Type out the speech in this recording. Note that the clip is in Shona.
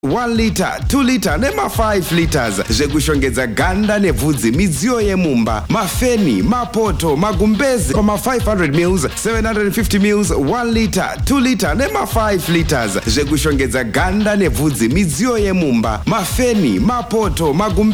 1 liter, 2 liter nema 5 liters zvekushongedza ganda nebvudzi, midziyo yemumba, mafeni, mapoto, magumbezi koma 500 mils, 750 mils, 1 liter, 2 liter nema 5 liters zvekushongedza ganda nebvudzi, midziyo yemumba, mafeni, mapoto, magumbezi